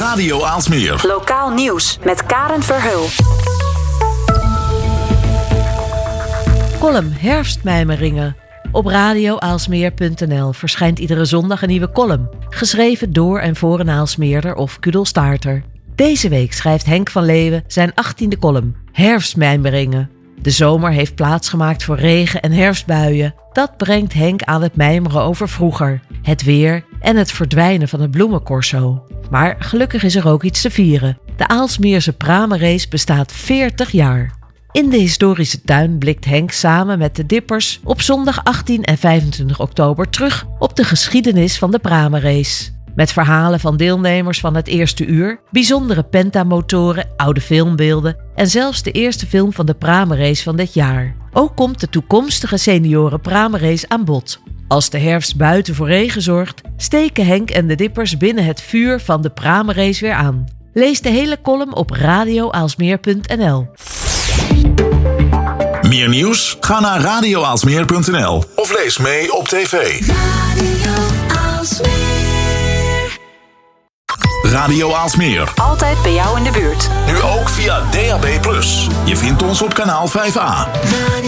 Radio Aalsmeer. Lokaal nieuws met Karen Verheul. Column Herfstmijmeringen. Op radioaalsmeer.nl verschijnt iedere zondag een nieuwe column. Geschreven door en voor een Aalsmeerder of kudelstaarter. Deze week schrijft Henk van Leeuwen zijn 18e column. Herfstmijmeringen. De zomer heeft plaatsgemaakt voor regen- en herfstbuien. Dat brengt Henk aan het mijmeren over vroeger, het weer en het verdwijnen van het bloemencorso. Maar gelukkig is er ook iets te vieren. De Aalsmeerse Pramenrace bestaat 40 jaar. In de historische tuin blikt Henk samen met de Dippers op zondag 18 en 25 oktober terug op de geschiedenis van de Pramenrace. Met verhalen van deelnemers van het eerste uur, bijzondere pentamotoren, oude filmbeelden en zelfs de eerste film van de Pramenrace van dit jaar. Ook komt de toekomstige senioren Pramenrace aan bod. Als de herfst buiten voor regen zorgt, steken Henk en de Dippers binnen het vuur van de Pramenrace weer aan. Lees de hele column op radioaalsmeer.nl. Meer nieuws? Ga naar radioaalsmeer.nl of lees mee op tv. Radio Aalsmeer. Altijd bij jou in de buurt. Nu ook via DAB+. Je vindt ons op kanaal 5A.